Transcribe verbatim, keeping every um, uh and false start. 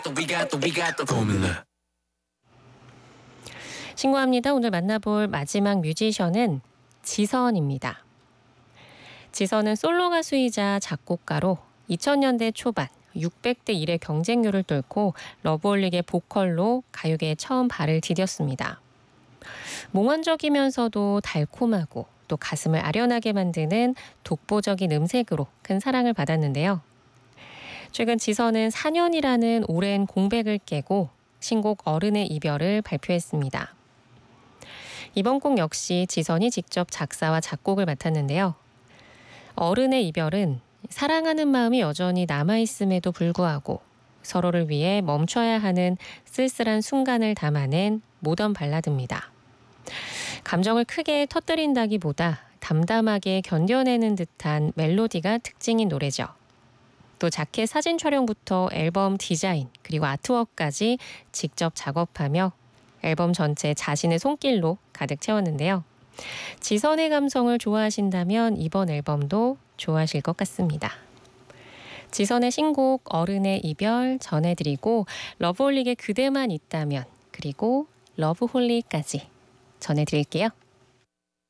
Formula. 신고합니다. 오늘 만나볼 마지막 뮤지션은 지선입니다. 지선은 솔로 가수이자 작곡가로 이천 년대 초반 육백 대 일의 경쟁률을 뚫고 러브홀릭의 보컬로 가요계에 처음 발을 디뎠습니다. 몽환적이면서도 달콤하고 또 가슴을 아련하게 만드는 독보적인 음색으로 큰 사랑을 받았는데요. 최근 지선은 사 년이라는 오랜 공백을 깨고 신곡 어른의 이별을 발표했습니다. 이번 곡 역시 지선이 직접 작사와 작곡을 맡았는데요. 어른의 이별은 사랑하는 마음이 여전히 남아있음에도 불구하고 서로를 위해 멈춰야 하는 쓸쓸한 순간을 담아낸 모던 발라드입니다. 감정을 크게 터뜨린다기보다 담담하게 견뎌내는 듯한 멜로디가 특징인 노래죠. 또 자켓 사진 촬영부터 앨범 디자인 그리고 아트워크까지 직접 작업하며 앨범 전체 자신의 손길로 가득 채웠는데요. 지선의 감성을 좋아하신다면 이번 앨범도 좋아하실 것 같습니다. 지선의 신곡 어른의 이별 전해드리고 러브홀릭의 그대만 있다면 그리고 러브홀릭까지 전해드릴게요.